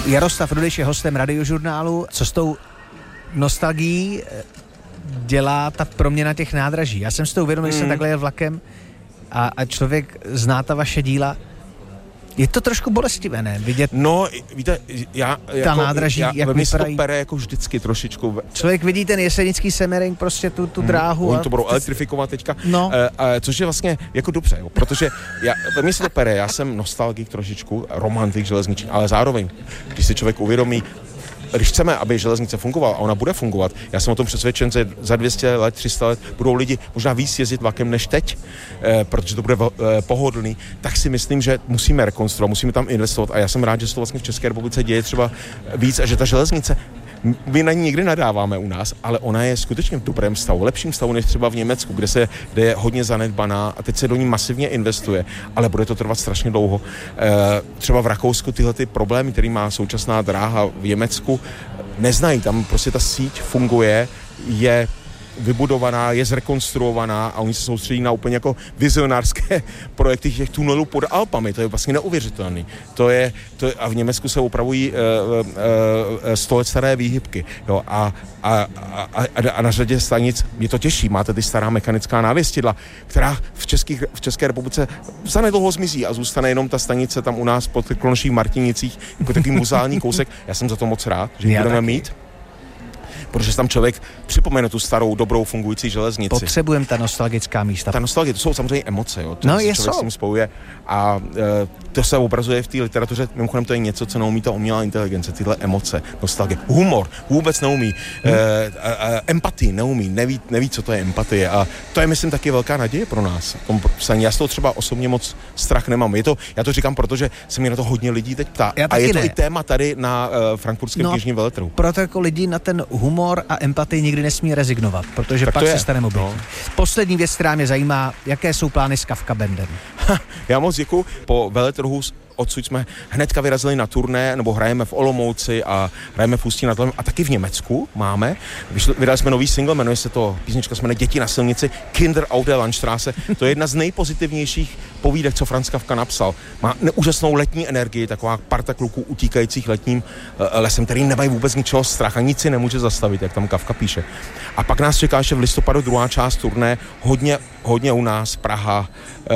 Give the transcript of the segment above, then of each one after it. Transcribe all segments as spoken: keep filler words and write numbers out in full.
Jaroslav Rudyš je hostem Radiožurnálu. Co s tou nostalgií dělá ta proměna těch nádraží? Já jsem si to uvědomil, že jsem takhle jel vlakem a, a člověk zná ta vaše díla. Je to trošku bolestivé, ne? Vidět no, víte, já... ta jako, nádraží, já, jak vypadají. to pere jako vždycky trošičku. Člověk vidí ten jesenický Semmering, prostě tu, tu dráhu. Oni a to budou elektrifikovat teďka. No. E, e, což je vlastně jako dobře, jo, protože já, ve mně se to pere, já jsem nostalgik trošičku, romantik železniční, ale zároveň, když si člověk uvědomí, když chceme, aby železnice fungovala a ona bude fungovat, já jsem o tom přesvědčen, že za dvě stě let, tři sta let budou lidi možná víc jezdit vlakem než teď, eh, protože to bude eh, pohodlný, tak si myslím, že musíme rekonstruovat, musíme tam investovat a já jsem rád, že se to vlastně v České republice děje třeba víc a že ta železnice, my na ní nikdy nadáváme u nás, ale ona je skutečně v dobrém stavu, lepším stavu než třeba v Německu, kde se kde je hodně zanedbaná a teď se do ní masivně investuje, ale bude to trvat strašně dlouho. E, třeba v Rakousku tyhle ty problémy, který má současná dráha v Německu, neznají, tam prostě ta síť funguje, je vybudovaná, je zrekonstruovaná a oni se soustředí na úplně jako vizionářské projekty těch tunelů pod Alpami. To je vlastně neuvěřitelný. To je, to je, a v Německu se opravují uh, uh, uh, sto let staré výhybky. Jo, a, a, a, a na řadě stanic mě to těší. Máte ty stará mechanická návěstidla, která v, českých, v České republice zanedlouho zmizí a zůstane jenom ta stanice tam u nás pod Klonoších Martinicích jako takový muzeální kousek. Já jsem za to moc rád, že ji budeme taky mít. Protože tam člověk připomene tu starou, dobrou, fungující železnici. Potřebujeme ta nostalgická místa. Ta nostalgie, to jsou samozřejmě emoce, jo. To no, se člověk s tím spojuje a e, to se obrazuje v té literatuře. Mimochodem to je něco, co neumí ta umělá inteligence, tyhle emoce, nostalgie. Humor vůbec neumí. Hmm. E, e, empatii neumí, neví, neví, co to je empatie a to je, myslím, taky velká naděje pro nás. Já z toho třeba osobně moc strach nemám. Je to, já to říkám, protože se mě na to hodně lidí teď ptá. A je to ne. i téma tady na uh, frankfurtském no, knižním veletrhu. Proto jako lidi na ten humor a empatii nikdy nesmí rezignovat, protože tak pak se staneme obětí. No. Poslední věc, která mě zajímá, jaké jsou plány s Kafka Bandem? Já moc děkuju. Po veletrhu odsud jsme hnedka vyrazili na turné, nebo hrajeme v Olomouci a hrajeme v Ústí nad Labem a taky v Německu máme. Vydali jsme nový single, jmenuje se to, písnička se jmenuje Děti na silnici, Kinder auf der Landstraße. To je jedna z nejpozitivnějších povídek, co Franz Kafka napsal. Má úžasnou letní energii, taková parta kluků utíkajících letním lesem, který nemají vůbec ničeho strach a nic si nemůže zastavit, jak tam Kafka píše. A pak nás čeká ještě v listopadu druhá část turné, hodně, hodně u nás, Praha,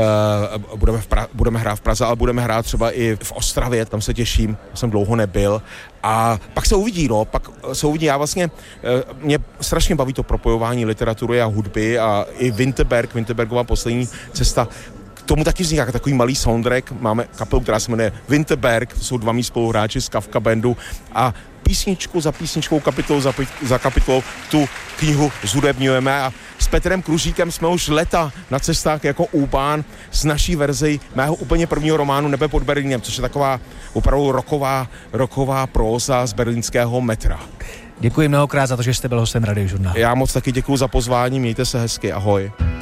uh, budeme, v pra- budeme hrát v Praze, ale budeme hrát třeba i v Ostravě, tam se těším, jsem dlouho nebyl. A pak se uvidí, no, pak se uvidí, já vlastně, mě strašně baví to propojování literatury a hudby a i Winterberg, Winterbergova poslední cesta, k tomu taky vzniká takový malý soundtrack, máme kapelu, která se jmenuje Winterberg, to jsou dva mý spoluhráči z Kafka Bandu a písničku za písničkou, kapitolu za, za kapitolou tu knihu zhudebňujeme a s Petrem Kružíkem jsme už leta na cestách jako Úpán s naší verzí mého úplně prvního románu Nebe pod Berlínem, což je taková opravdu roková, roková próza z berlínského metra. Děkuji mnohokrát za to, že jste byl hostem Radiožurnálu. Já moc taky děkuji za pozvání, mějte se hezky, ahoj.